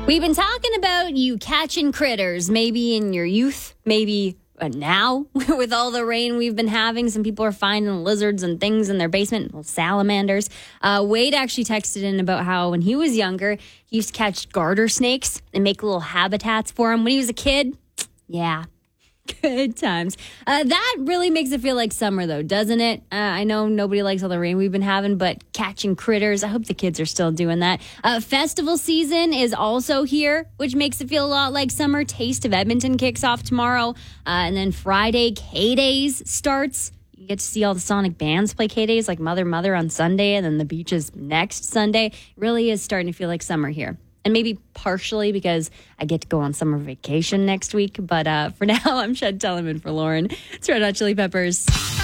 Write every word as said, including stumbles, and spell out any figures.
We've been talking about you catching critters, maybe in your youth, maybe uh, now with all the rain we've been having. Some people are finding lizards and things in their basement, little salamanders. Uh, Wade actually texted in about how when he was younger, he used to catch garter snakes and make little habitats for them. When he was a kid, yeah. Good times. Uh, that really makes it feel like summer, though, doesn't it? Uh, I know nobody likes all the rain we've been having, but catching critters, I hope the kids are still doing that. Uh, festival season is also here, which makes it feel a lot like summer. Taste of Edmonton kicks off tomorrow. Uh, and then Friday, K-Days starts. You get to see all the Sonic bands play K-Days, like Mother Mother on Sunday, and then the beaches next Sunday. It really is starting to feel like summer here. And maybe partially because I get to go on summer vacation next week. But uh, for now, I'm Shed Telemann for Lauren. It's Red Hot Chili Peppers.